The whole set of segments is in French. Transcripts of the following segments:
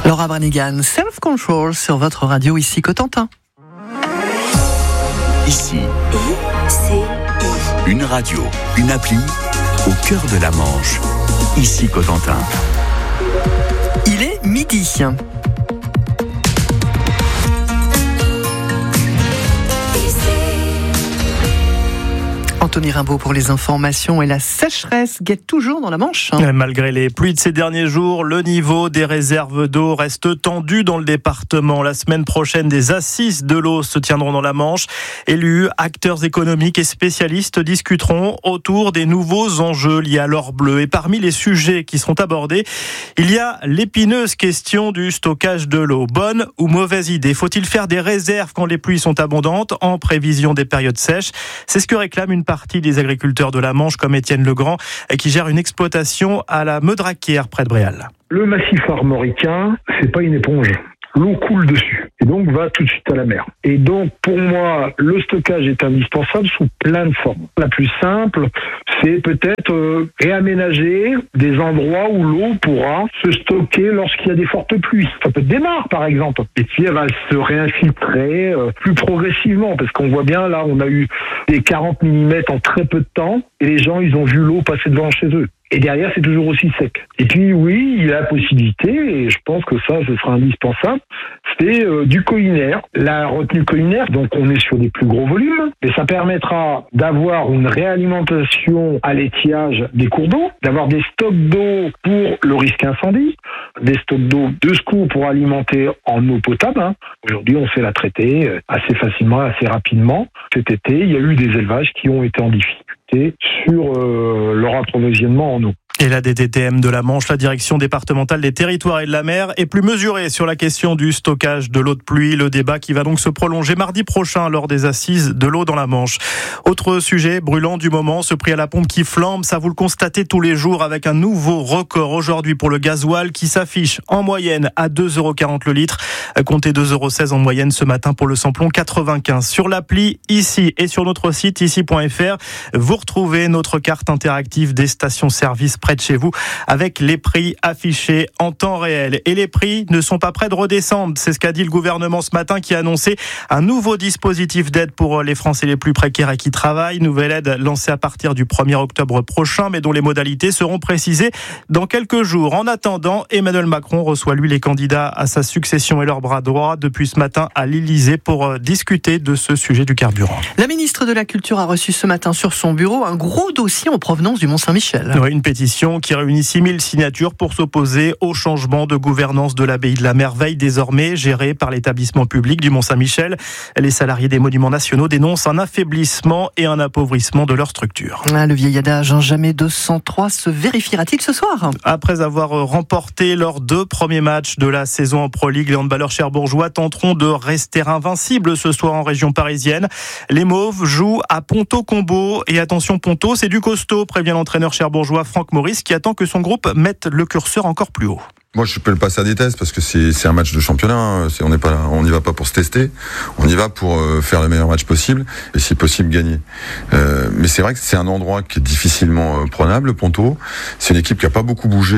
Laura Branigan, Self Control sur votre radio, ici Cotentin. Ici, une radio, une appli, au cœur de la Manche, ici Cotentin. Il est midi. Anthony Rimbaud pour les informations, et la sécheresse guette toujours dans la Manche. Malgré les pluies de ces derniers jours, le niveau des réserves d'eau reste tendu dans le département. La semaine prochaine, des assises de l'eau se tiendront dans la Manche. Élus, acteurs économiques et spécialistes discuteront autour des nouveaux enjeux liés à l'or bleu. Et parmi les sujets qui seront abordés, il y a l'épineuse question du stockage de l'eau. Bonne ou mauvaise idée ? Faut-il faire des réserves quand les pluies sont abondantes en prévision des périodes sèches ? C'est ce que réclame une partie des agriculteurs de la Manche, comme Étienne Legrand, qui gère une exploitation à la Meudraquière, près de Bréal. Le massif armoricain, c'est pas une éponge. L'eau coule dessus et donc va tout de suite à la mer. Et donc, pour moi, le stockage est indispensable sous plein de formes. La plus simple, c'est peut-être réaménager des endroits où l'eau pourra se stocker lorsqu'il y a des fortes pluies. Ça peut être des mares, par exemple. Et puis, elle va se réinfiltrer plus progressivement, parce qu'on voit bien, là, on a eu des 40 mm en très peu de temps, et les gens, ils ont vu l'eau passer devant chez eux. Et derrière, c'est toujours aussi sec. Et puis, oui, il y a la possibilité, et je pense que ça, ce sera indispensable, c'est du collinaire. La retenue collinaire, donc on est sur des plus gros volumes, et ça permettra d'avoir une réalimentation à l'étiage des cours d'eau, d'avoir des stocks d'eau pour le risque incendie, des stocks d'eau de secours pour alimenter en eau potable. Aujourd'hui, on sait la traiter assez facilement, assez rapidement. Cet été, il y a eu des élevages qui ont été en difficulté sur leur approvisionnement en eau. Et la DTTM de la Manche, la direction départementale des territoires et de la mer, est plus mesurée sur la question du stockage de l'eau de pluie. Le débat qui va donc se prolonger mardi prochain lors des assises de l'eau dans la Manche. Autre sujet brûlant du moment, ce prix à la pompe qui flambe, ça vous le constatez tous les jours avec un nouveau record aujourd'hui pour le gasoil qui s'affiche en moyenne à 2,40€ le litre. Comptez 2,16€ en moyenne ce matin pour le samplon 95. Sur l'appli ici et sur notre site ici.fr, vous retrouvez notre carte interactive des stations-service près de chez vous avec les prix affichés en temps réel. Et les prix ne sont pas prêts de redescendre. C'est ce qu'a dit le gouvernement ce matin, qui a annoncé un nouveau dispositif d'aide pour les Français les plus précaires et qui travaillent. Nouvelle aide lancée à partir du 1er octobre prochain, mais dont les modalités seront précisées dans quelques jours. En attendant, Emmanuel Macron reçoit lui les candidats à sa succession et leur bras droit depuis ce matin à l'Élysée pour discuter de ce sujet du carburant. La ministre de la Culture a reçu ce matin sur son bureau un gros dossier en provenance du Mont-Saint-Michel. Oui, une pétition qui réunit 6000 signatures pour s'opposer au changement de gouvernance de l'abbaye de la Merveille, désormais gérée par l'établissement public du Mont-Saint-Michel. Les salariés des monuments nationaux dénoncent un affaiblissement et un appauvrissement de leur structure. Le vieil adage, jamais 203, se vérifiera-t-il ce soir ? Après avoir remporté leurs 2 premiers matchs de la saison en Pro League, les handballeurs cherbourgeois tenteront de rester invincibles ce soir en région parisienne. Les Mauves jouent à Ponto-Combo. Et attention, Ponto, c'est du costaud, prévient l'entraîneur cherbourgeois Franck Maurice, qui attend que son groupe mette le curseur encore plus haut. Moi, je peux le passer à des tests parce que c'est un match de championnat. On n'y va pas pour se tester. On y va pour faire le meilleur match possible et, si possible, gagner. Mais c'est vrai que c'est un endroit qui est difficilement prenable, Ponto. C'est une équipe qui a pas beaucoup bougé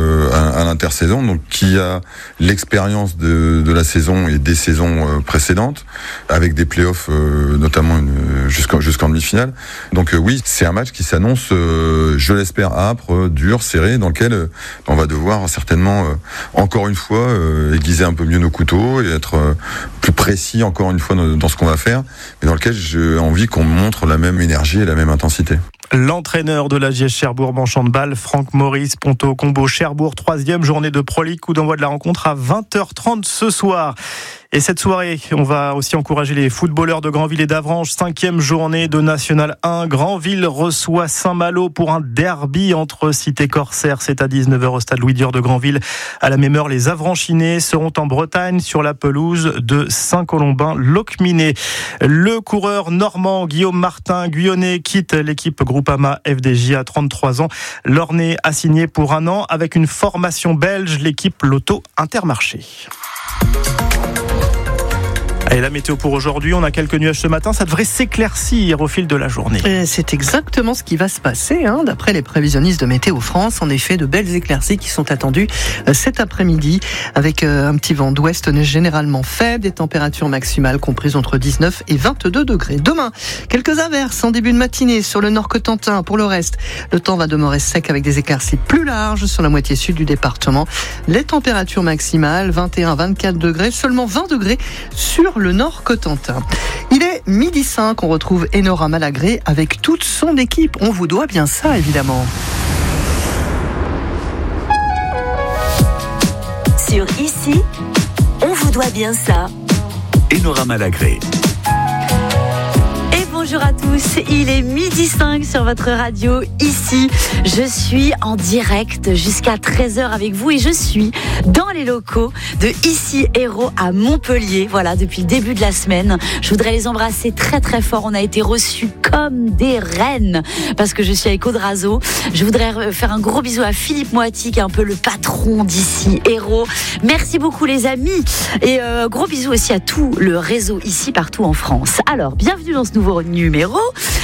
à l'intersaison, donc qui a l'expérience de la saison et des saisons précédentes, avec des playoffs notamment jusqu'en demi-finale. Donc oui, c'est un match qui s'annonce, je l'espère, âpre, dur, serré, dans lequel on va devoir certainement encore une fois aiguiser un peu mieux nos couteaux et être plus précis encore une fois dans ce qu'on va faire, mais dans lequel j'ai envie qu'on montre la même énergie et la même intensité. L'entraîneur de l'AGS Cherbourg Manche Handball, Franck Maurice, Ponto-Combo Cherbourg, 3e journée de Pro League, coup d'envoi de la rencontre à 20h30 ce soir. Et cette soirée, on va aussi encourager les footballeurs de Granville et d'Avranches. 5e journée de National 1. Granville reçoit Saint-Malo pour un derby entre Cité Corsaire. C'est à 19h au stade Louis Dior de Granville. À la même heure, les Avranchinais seront en Bretagne sur la pelouse de Saint-Colombin-Locminé. Le coureur normand Guillaume Martin Guyonnet quitte l'équipe Groupama FDJ à 33 ans. L'Ornais a signé pour 1 an avec une formation belge, l'équipe Lotto Intermarché. Et la météo pour aujourd'hui, on a quelques nuages ce matin, ça devrait s'éclaircir au fil de la journée. Et c'est exactement ce qui va se passer, d'après les prévisionnistes de Météo France. En effet, de belles éclaircies qui sont attendues cet après-midi, avec un petit vent d'ouest généralement faible, des températures maximales comprises entre 19 et 22 degrés. Demain, quelques averses en début de matinée sur le nord Cotentin. Pour le reste, le temps va demeurer sec avec des éclaircies plus larges sur la moitié sud du département. Les températures maximales, 21-24 degrés, seulement 20 degrés sur le nord Cotentin. Il est 12h05, on retrouve Enora Malagré avec toute son équipe. On vous doit bien ça, évidemment. Sur Ici, on vous doit bien ça. Enora Malagré. Bonjour à tous, il est 12h05 sur votre radio Ici. Je suis en direct jusqu'à 13h avec vous et je suis dans les locaux de Ici Héros à Montpellier. Voilà, depuis le début de la semaine. Je voudrais les embrasser très très fort. On a été reçus comme des reines parce que je suis avec Aude Razo. Je voudrais faire un gros bisou à Philippe Moati qui est un peu le patron d'Ici Héros. Merci beaucoup les amis et gros bisous aussi à tout le réseau Ici partout en France. Alors, bienvenue dans ce nouveau numéro.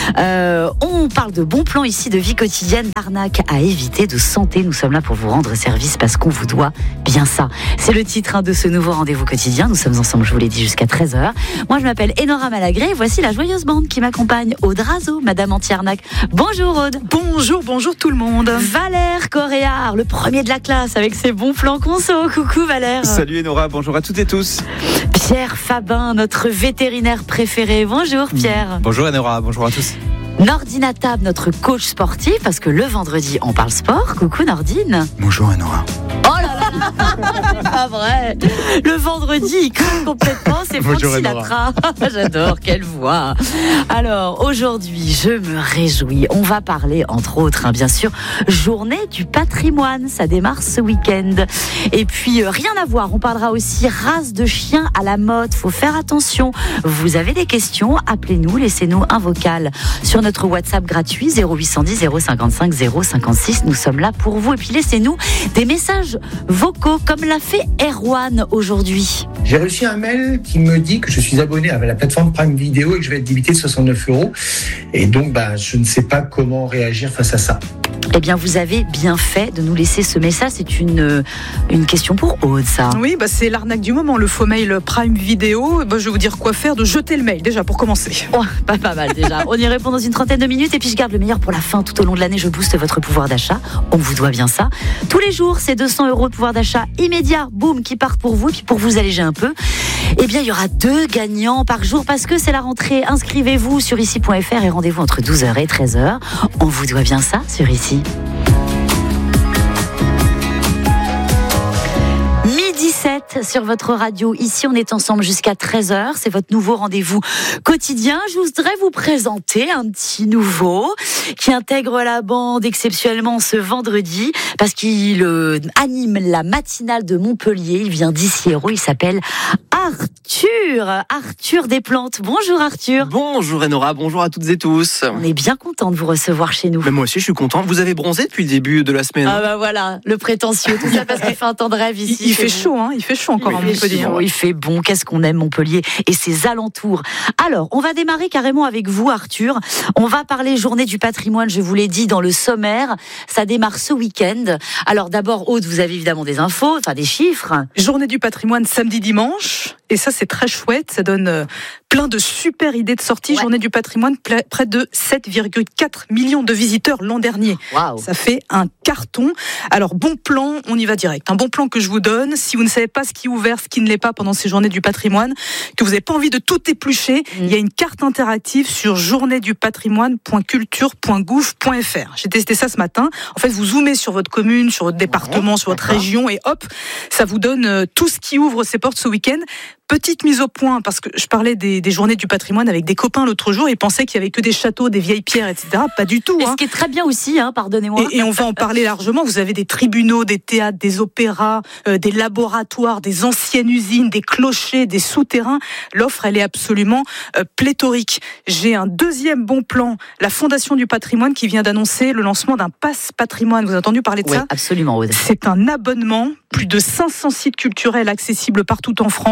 On parle de bons plans ici, de vie quotidienne, d'arnaques à éviter, de santé. Nous sommes là pour vous rendre service parce qu'on vous doit bien ça. C'est le titre de ce nouveau rendez-vous quotidien. Nous sommes ensemble, je vous l'ai dit, jusqu'à 13h. Moi, je m'appelle Enora Malagré. Voici la joyeuse bande qui m'accompagne. Aude Razo, Madame Anti-Arnaque. Bonjour Aude. Bonjour tout le monde. Valère Coréard, le premier de la classe avec ses bons plans conso. Coucou Valère. Salut Enora, bonjour à toutes et tous. Pierre Fabin, notre vétérinaire préféré. Bonjour Pierre. Bonjour Enora, bonjour à tous. Nordine Atab, notre coach sportif, parce que le vendredi, on parle sport. Coucou Nordine. Bonjour Enora. Oh là là, pas vrai. Le vendredi, il craque complètement, c'est Franck Sinatra. J'adore, quelle voix. Alors, aujourd'hui, je me réjouis. On va parler, entre autres, bien sûr, journée du patrimoine. Ça démarre ce week-end. Et puis, rien à voir. On parlera aussi race de chien à la mode. Faut faire attention. Vous avez des questions? Appelez-nous, laissez-nous un vocal sur notre WhatsApp gratuit 0810 055 056. Nous sommes là pour vous. Et puis, laissez-nous des messages vocaux comme l'a fait Erwan aujourd'hui. J'ai reçu un mail qui me dit que je suis abonné à la plateforme Prime Video et que je vais être débité de 69 €. Et donc, je ne sais pas comment réagir face à ça. Eh bien, vous avez bien fait de nous laisser ce message. C'est une question pour Aude, ça. Oui, c'est l'arnaque du moment, le faux mail Prime Video. Je vais vous dire quoi faire, de jeter le mail, déjà, pour commencer. Oh, pas mal, déjà. On y répond dans une trentaine de minutes. Et puis, je garde le meilleur pour la fin. Tout au long de l'année, je booste votre pouvoir d'achat. On vous doit bien ça. Tous les jours, c'est 200 € de pouvoir d'achat immédiat, boum, qui partent pour vous. Et puis, pour vous alléger un peu, eh bien, il y aura 2 gagnants par jour parce que c'est la rentrée. Inscrivez-vous sur ici.fr et rendez-vous entre 12h et 13h. On vous doit bien ça sur Ici. 17 sur votre radio. Ici, on est ensemble jusqu'à 13h. C'est votre nouveau rendez-vous quotidien. Je voudrais vous présenter un petit nouveau qui intègre la bande exceptionnellement ce vendredi parce qu'il anime la matinale de Montpellier. Il vient d'Ici Héros. Il s'appelle Arthur Desplantes. Bonjour Arthur. Bonjour Enora, bonjour à toutes et tous. On est bien content de vous recevoir chez nous. Mais moi aussi, je suis content. Vous avez bronzé depuis le début de la semaine. Ah voilà, le prétentieux. Tout ça parce qu'il fait un temps de rêve ici. Il fait chaud, il fait chaud encore à Montpellier. Il fait bon, qu'est-ce qu'on aime Montpellier et ses alentours. Alors, on va démarrer carrément avec vous Arthur. On va parler journée du patrimoine, je vous l'ai dit dans le sommaire. Ça démarre ce week-end. Alors d'abord, Aude, vous avez évidemment des infos, des chiffres. Journée du patrimoine samedi-dimanche. Et ça, c'est très chouette. Ça donne plein de super idées de sortie. Ouais. Journée du patrimoine, près de 7,4 millions de visiteurs l'an dernier. Wow. Ça fait un carton. Alors, bon plan, on y va direct. Un bon plan que je vous donne. Si vous ne savez pas ce qui est ouvert, ce qui ne l'est pas pendant ces journées du patrimoine, que vous n'avez pas envie de tout éplucher, il y a une carte interactive sur journéedupatrimoine.culture.gouv.fr. J'ai testé ça ce matin. En fait, vous zoomez sur votre commune, sur votre département, sur votre région et hop, ça vous donne tout ce qui ouvre ses portes ce week-end. Petite mise au point, parce que je parlais des journées du patrimoine avec des copains l'autre jour, ils pensaient qu'il y avait que des châteaux, des vieilles pierres, etc. Pas du tout. Et ce qui est très bien aussi, pardonnez-moi. Et on va en parler largement. Vous avez des tribunaux, des théâtres, des opéras, des laboratoires, des anciennes usines, des clochers, des souterrains. L'offre, elle est absolument pléthorique. J'ai un deuxième bon plan. La Fondation du patrimoine qui vient d'annoncer le lancement d'un pass patrimoine. Vous avez entendu parler de ça ? Oui, absolument, Aude. C'est un abonnement. Plus de 500 sites culturels accessibles partout en France.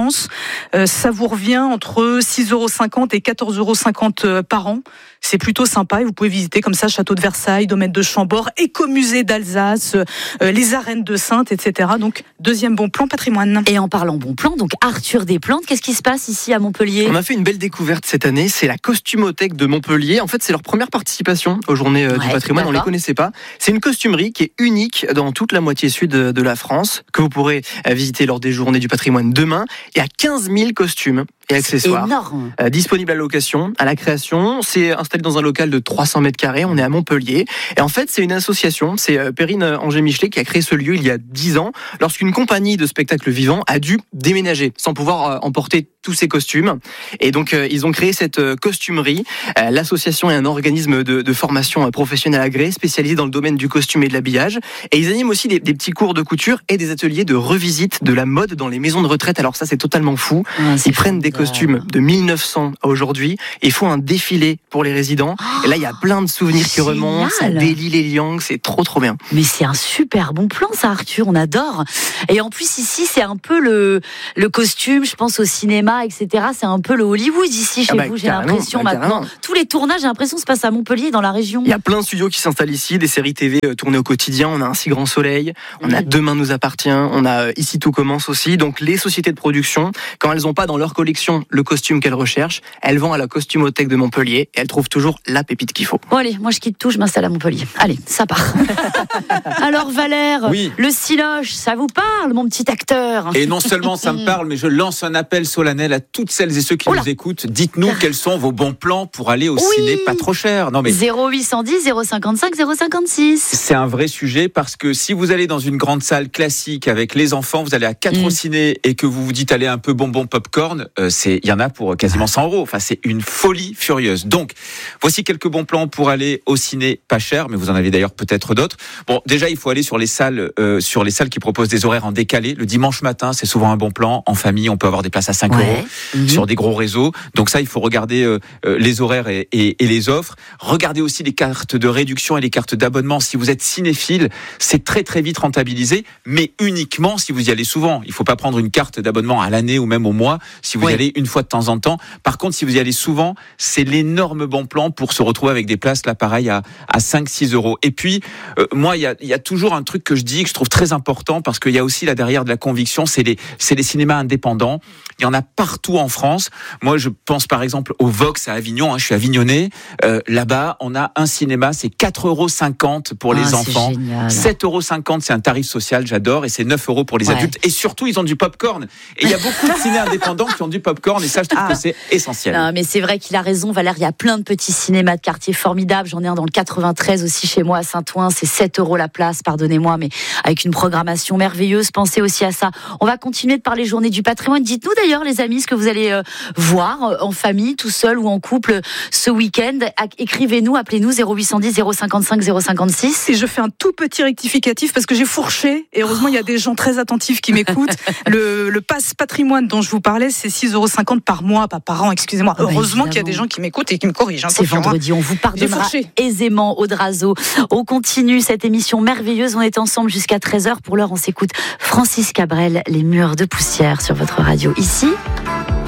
Ça vous revient entre 6,50 € et 14,50 € par an. C'est plutôt sympa et vous pouvez visiter comme ça Château de Versailles, Domaine de Chambord, Écomusée d'Alsace, les arènes de Saintes, etc. Donc, deuxième bon plan patrimoine. Et en parlant bon plan, donc Arthur Desplantes, qu'est-ce qui se passe ici à Montpellier ? On a fait une belle découverte cette année, c'est la Costumothèque de Montpellier. En fait, c'est leur première participation aux Journées du patrimoine, on ne les connaissait pas. C'est une costumerie qui est unique dans toute la moitié sud de la France, que vous pourrez visiter lors des Journées du patrimoine demain. Il y a 15 000 costumes et accessoires disponibles à la location, à la création. C'est installé dans un local de 300 mètres carrés, on est à Montpellier. Et en fait, c'est une association, c'est Perrine Angers-Michelet qui a créé ce lieu il y a 10 ans, lorsqu'une compagnie de spectacles vivants a dû déménager sans pouvoir emporter tous ces costumes. Et donc, ils ont créé cette costumerie. L'association est un organisme de formation professionnelle agréé, spécialisé dans le domaine du costume et de l'habillage. Et ils animent aussi des petits cours de couture et des ateliers de revisite de la mode dans les maisons de retraite. Alors ça, c'est totalement fou. Ils prennent des costumes de 1900 à aujourd'hui et ils font un défilé pour les résidents. Et là, il y a plein de souvenirs qui remontent. Ça délie les liangs, c'est trop bien. Mais c'est un super bon plan, ça, Arthur, on adore. Et en plus, ici, c'est un peu le costume, je pense au cinéma, etc. C'est un peu le Hollywood ici chez vous, j'ai l'impression maintenant. Tous les tournages, j'ai l'impression, se passent à Montpellier, dans la région. Il y a plein de studios qui s'installent ici, des séries TV tournées au quotidien. On a Un si grand soleil, on a Demain nous appartient, on a Ici tout commence aussi. Donc les sociétés de production, quand elles n'ont pas dans leur collection le costume qu'elles recherchent, elles vont à la Costumothèque de Montpellier et elles trouvent toujours la pépite qu'il faut. Bon allez, moi je quitte tout, je m'installe à Montpellier. Allez, ça part. Alors Valère, le Cinoche, ça vous parle, mon petit acteur ? Et non seulement ça me parle, mais je lance un appel solennel à toutes celles et ceux qui nous écoutent. Dites-nous quels sont vos bons plans pour aller au ciné pas trop cher. Non mais 0810 055 056. C'est un vrai sujet parce que si vous allez dans une grande salle classique avec les enfants, vous allez à 4 au ciné et que vous vous dites allez un peu bonbon popcorn, il y en a pour quasiment 100 €. Enfin, c'est une folie furieuse. Donc, voici quelques bons plans pour aller au ciné pas cher, mais vous en avez d'ailleurs peut-être d'autres. Bon, déjà, il faut aller sur les salles qui proposent des horaires en décalé. Le dimanche matin, c'est souvent un bon plan. En famille, on peut avoir des places à 5 € sur des gros réseaux. Donc ça, il faut regarder les horaires et les offres. Regardez aussi les cartes de réduction et les cartes d'abonnement. Si vous êtes cinéphile, c'est très très vite rentabilisé, mais uniquement si vous y allez souvent. Il ne faut pas prendre une carte d'abonnement à l'année ou même au mois si vous y allez une fois de temps en temps. Par contre, si vous y allez souvent, c'est l'énorme bon plan pour se retrouver avec des places là pareil à 5-6 €. Et puis, moi, il y a toujours un truc que je dis, que je trouve très important, parce qu'il y a aussi là derrière de la conviction, c'est les cinémas indépendants. Il y en a partout en France. Moi, je pense par exemple au Vox à Avignon, je suis avignonnais. Là-bas, on a un cinéma, c'est 4,50 € pour les enfants. 7,50 €, c'est un tarif social, j'adore, et c'est 9 € pour les adultes. Et surtout, ils ont du popcorn. Et il y a beaucoup de ciné indépendants qui ont du popcorn, et ça, je trouve que c'est essentiel. Non, mais c'est vrai qu'il a raison, Valère. Il y a plein de petits cinémas de quartier formidables. J'en ai un dans le 93 aussi chez moi à Saint-Ouen. C'est 7 € la place, pardonnez-moi, mais avec une programmation merveilleuse. Pensez aussi à ça. On va continuer de parler Journée du patrimoine. Dites-nous d'ailleurs, les amis, ce que vous allez voir en famille, tout seul ou en couple ce week-end. Écrivez-nous, appelez-nous 0810 055 056. Et je fais un tout petit rectificatif parce que j'ai fourché. Et heureusement, il y a des gens très attentifs qui m'écoutent. Le pass patrimoine dont je vous parlais, c'est 6,50 € par mois, pas par an, excusez-moi. Heureusement qu'il y a des gens qui m'écoutent et qui me corrigent. C'est vendredi, on vous pardonnera aisément, Audrazo. On continue cette émission merveilleuse. On est ensemble jusqu'à 13h. Pour l'heure, on s'écoute Francis Cabrel, Les murs de poussière sur votre radio. Ici,